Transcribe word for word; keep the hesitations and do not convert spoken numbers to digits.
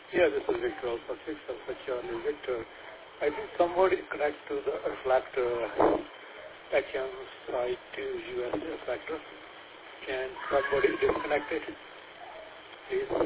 Yeah, this is Victor Alpha six Alpha Charlie Victor. I think somebody connect to the reflector H M side to U S reflector. Can somebody disconnect it, please?